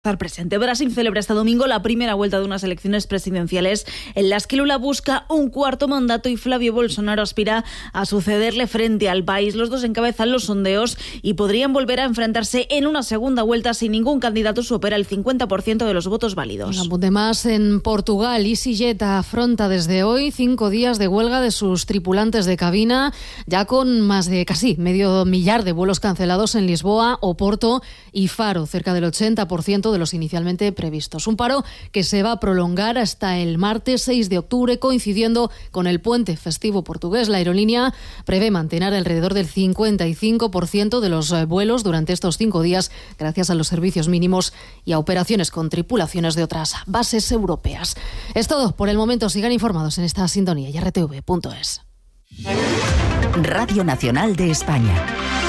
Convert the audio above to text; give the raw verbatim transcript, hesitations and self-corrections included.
Estar presente. Brasil celebra este domingo la primera vuelta de unas elecciones presidenciales en las que Lula busca un cuarto mandato y Flavio Bolsonaro aspira a sucederle frente al país. Los dos encabezan los sondeos y podrían volver a enfrentarse en una segunda vuelta si ningún candidato supera el cincuenta por ciento de los votos válidos. Un apunte más en Portugal. EasyJet afronta desde hoy cinco días de huelga de sus tripulantes de cabina, ya con más de casi medio millar de vuelos cancelados en Lisboa, Oporto y Faro, cerca del ochenta por ciento de los inicialmente previstos. Un paro que se va a prolongar hasta el martes seis de octubre, coincidiendo con el puente festivo portugués. La aerolínea prevé mantener alrededor del cincuenta y cinco por ciento de los vuelos durante estos cinco días, gracias a los servicios mínimos y a operaciones con tripulaciones de otras bases europeas. Es todo por el momento. Sigan informados en esta sintonía y r t v punto es. Radio Nacional de España.